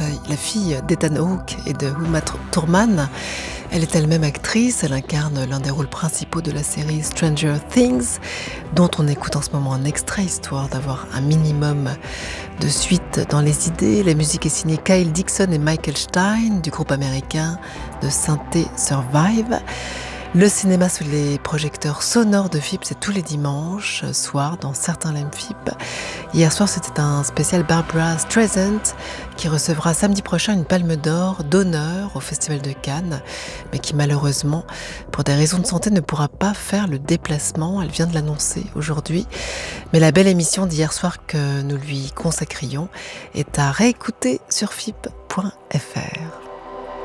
la fille d'Ethan Hawke et de Uma Thurman. Elle est elle-même actrice, elle incarne l'un des rôles principaux de la série Stranger Things, dont on écoute en ce moment un extrait, histoire d'avoir un minimum de suite dans les idées. La musique est signée Kyle Dixon et Michael Stein, du groupe américain de synthé Survive. Le cinéma sous les projecteurs sonores de FIP, c'est tous les dimanches soirs dans certains LEM FIP. Hier soir, c'était un spécial Barbra Streisand qui recevra samedi prochain une palme d'or d'honneur au Festival de Cannes, mais qui malheureusement, pour des raisons de santé, ne pourra pas faire le déplacement. Elle vient de l'annoncer aujourd'hui. Mais la belle émission d'hier soir que nous lui consacrions est à réécouter sur FIP.fr.